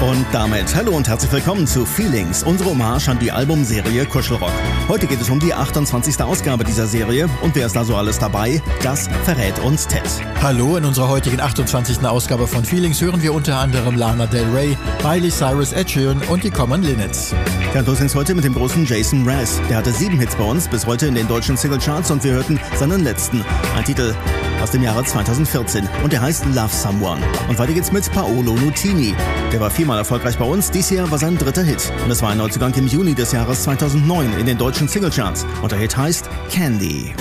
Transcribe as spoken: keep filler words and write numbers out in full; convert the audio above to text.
Und damit hallo und herzlich willkommen zu Feelings, unsere Hommage an die Albumserie Kuschelrock. Heute geht es um die achtundzwanzigste Ausgabe dieser Serie und wer ist da so alles dabei? Das verrät uns Ted. Hallo, in unserer heutigen achtundzwanzigsten Ausgabe von Feelings hören wir unter anderem Lana Del Rey, Miley Cyrus, Ed Sheeran und die Common Linnets. Ja, los ging's heute mit dem großen Jason Mraz. Der hatte sieben Hits bei uns, bis heute in den deutschen Singlecharts und wir hörten seinen letzten. Ein Titel aus dem Jahre zweitausendvierzehn und der heißt Love Someone. Und weiter geht's mit Paolo Nutini. Der war viermal erfolgreich bei uns, dies Jahr war sein dritter Hit. Und es war ein Neuzugang im Juni des Jahres zweitausendneun in den deutschen Singlecharts. Und der Hit heißt Candy.